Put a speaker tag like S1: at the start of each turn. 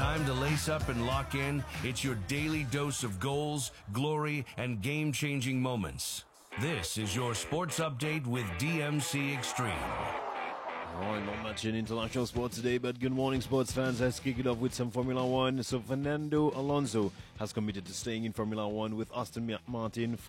S1: time to lace up and lock in. It's your daily dose of goals, glory, and game-changing moments. This is your sports update with DMC Extreme.
S2: All right, not much in international sports today, but good morning, sports fans. Let's kick it off with some Formula One. So Fernando Alonso has committed to staying in Formula One with Aston Martin